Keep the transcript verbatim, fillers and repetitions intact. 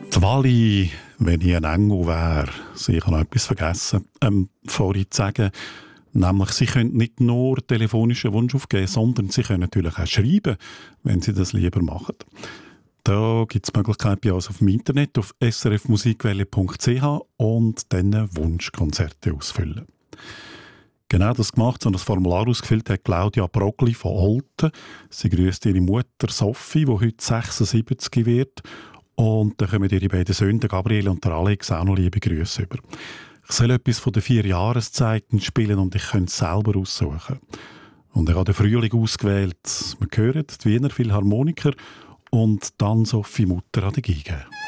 Die Wally, wenn ich ein Engel wäre, also ich habe noch etwas vergessen, ähm, vorhin zu sagen, nämlich sie können nicht nur telefonischen Wunsch aufgeben, sondern sie können natürlich auch schreiben, wenn sie das lieber machen. Da gibt es die Möglichkeit bei uns auf dem Internet auf s r f musikwelle punkt c h und dann Wunschkonzerte ausfüllen. Genau das gemacht, so ein Formular ausgefüllt hat Claudia Brogli von Olten. Sie grüßt ihre Mutter Sophie, die heute sechsundsiebzig wird. Und dann kommen ihre beiden Söhne, Gabriel und der Alex, auch noch liebe Grüße über. Ich soll etwas von den vier Jahreszeiten spielen und ich könnte es selber aussuchen. Und ich habe den Frühling ausgewählt. Wir hören die Wiener Philharmoniker und dann Sophie Mutter an der Geige.